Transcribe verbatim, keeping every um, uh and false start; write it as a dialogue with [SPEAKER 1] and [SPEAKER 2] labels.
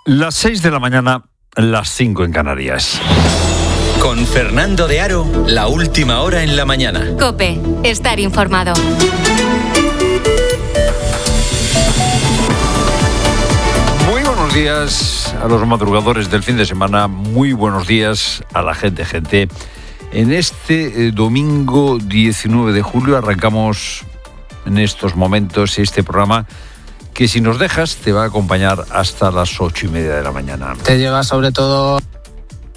[SPEAKER 1] Las seis de la mañana, las cinco en Canarias.
[SPEAKER 2] Con Fernando de Aro, la última hora en la mañana.
[SPEAKER 3] COPE, estar informado.
[SPEAKER 1] Muy buenos días a los madrugadores del fin de semana. Muy buenos días a la gente, gente. En este eh, domingo diecinueve de julio arrancamos en estos momentos este programa que, si nos dejas, te va a acompañar hasta las ocho y media de la mañana.
[SPEAKER 4] Te lleva sobre todo